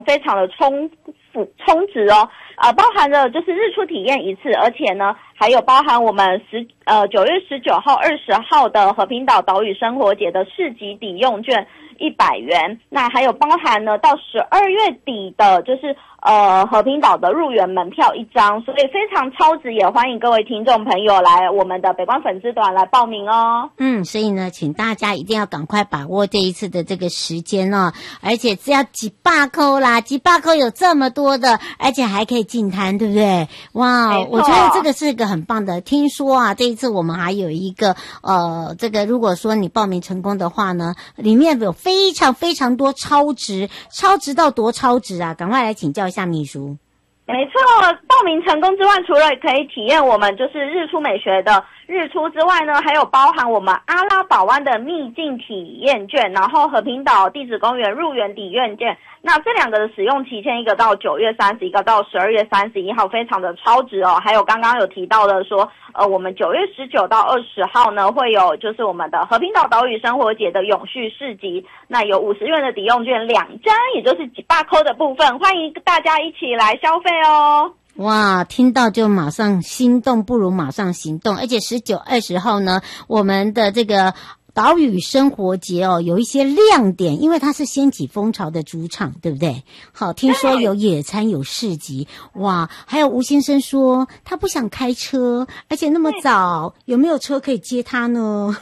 非常的充值哦，包含了就是日出体验一次，而且呢还有包含我们9月19号、20号的和平岛岛屿生活节的市集抵用券100元，那还有包含呢到12月底的就是和平岛的入园门票1张，所以非常超值，也欢迎各位听众朋友来我们的北光粉丝团来报名哦。 所以呢，请大家一定要赶快把握这一次的这个时间哦，而且只要几百块啦，几百块有这么多的，而且还可以进摊，对不对？哇，我觉得这个是一个很棒的。听说啊，这一次我们还有一个这个如果说你报名成功的话呢，里面有非常非常多超值到多超值啊！赶快来请教一下秘书。 没错，报名成功之外，除了可以体验我们就是日出美学的日出之外呢，还有包含我们阿拉堡湾的秘境体验券，然后和平岛地质公园入园抵用券。那这两个的使用期限，一个到9月30，一个到12月31号，非常的超值哦。还有刚刚有提到的说，我们9月19到20号呢，会有就是我们的和平岛岛屿生活节的永续市集，那有50元的抵用券2张，也就是几百块的部分，欢迎大家一起来消费哦。 哇，听到就马上心动，不如马上行动。而且19、20号呢，我们的这个岛屿生活节哦，有一些亮点，因为它是掀起风潮的主场，对不对？好，听说有野餐，有市集，哇！还有吴先生说他不想开车，而且那么早，有没有车可以接他呢？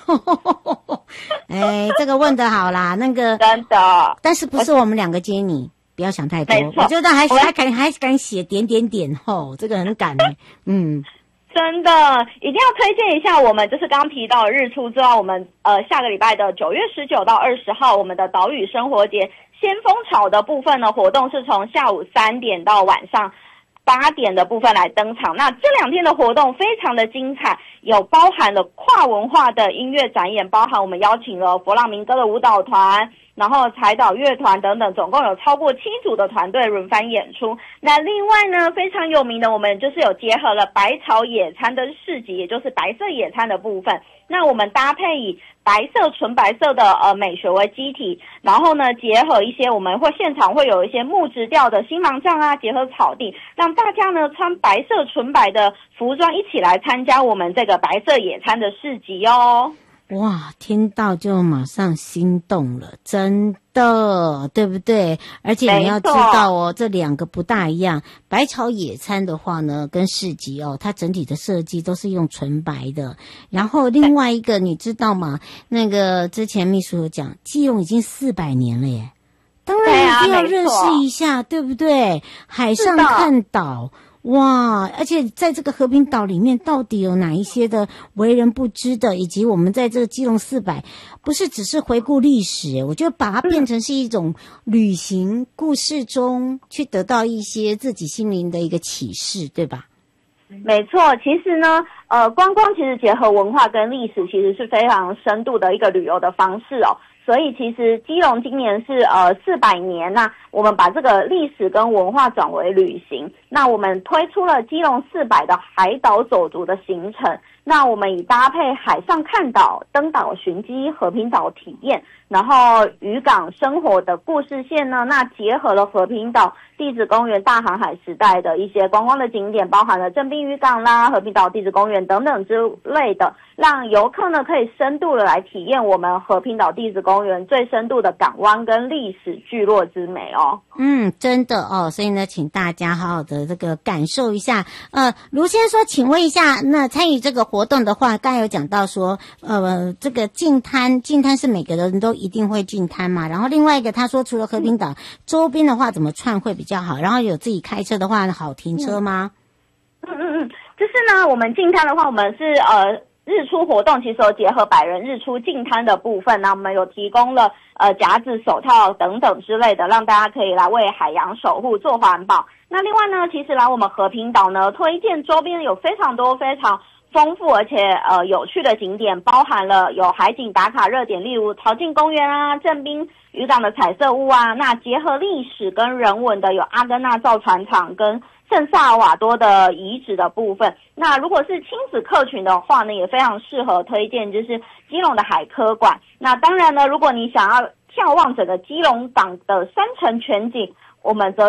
这个问得好啦，那个真的， 但是不是我们两个接你？不要想太多，我觉得还敢写点吼，这个很敢真的一定要推荐一下我们就是刚提到的日出之外，我们下个礼拜的9月19到20号，我们的岛屿生活节先锋潮的部分呢，活动是从下午3点到晚上8点的部分来登场。那这2天的活动非常的精彩，有包含了跨文化的音乐展演，包含我们邀请了佛朗明哥的舞蹈团，然后彩岛乐团等等，总共有超过7组的团队轮番演出。那另外呢，非常有名的，我们就是有结合了百草野餐的市集，也就是白色野餐的部分。那我们搭配以纯白色的美学为基体，然后呢结合一些我们会现场会有一些木质调的新芒杖啊，结合草地，让大家呢穿白色纯白的服装一起来参加我们这个白色野餐的市集哦。 哇，听到就马上心动了，真的，对不对？而且你要知道哦，这2个不大一样。百草野餐的话呢，跟市集哦，它整体的设计都是用纯白的。然后另外一个你知道吗？那个之前秘书有讲，基隆已经400年了耶，当然一定要认识一下，对不对？海上看岛。哇，而且在这个和平岛里面到底有哪一些的为人不知的，以及我们在这个基隆400不是只是回顾历史，我觉得把它变成是一种旅行故事中去得到一些自己心灵的一个启示，对吧？ 没错，其实呢观光其实结合文化跟历史，其实是非常深度的一个旅游的方式哦。所以其实基隆今年是400年，那我们把这个历史跟文化转为旅行，那我们推出了基隆400的海岛走读的行程，那我们以搭配海上看岛、登岛寻机、和平岛体验，然后渔港生活的故事线呢，那结合了和平岛地质公园大航海时代的一些观光的景点，包含了正滨渔港啦、和平岛地质公园等等之类的，让游客呢可以深度的来体验我们和平岛地质公园最深度的港湾跟历史聚落之美哦。 真的哦，所以呢，请大家好好的这个感受一下。卢先生说，请问一下，那参与这个活动的话，刚才有讲到说，这个进摊是每个人都一定会进摊嘛。然后另外一个他说，除了和平岛周边的话，怎么串会比较好？然后有自己开车的话，好停车吗？ 就是呢，我们进摊的话，我们是日出活动其实有结合百人日出进摊的部分，那我们有提供了夹子、手套等等之类的，让大家可以来为海洋守护做环保。那另外呢，其实来我们和平岛呢，推荐周边有非常多非常丰富而且有趣的景点，包含了有海景打卡热点，例如淘尽公园啊、正滨渔港的彩色屋啊，那结合历史跟人文的有阿根纳造船厂跟圣萨尔瓦多的遗址的部分。那如果是亲子客群的话呢，也非常适合推荐就是基隆的海科馆。那当然呢，如果你想要眺望整个基隆港的山城全景， 我们则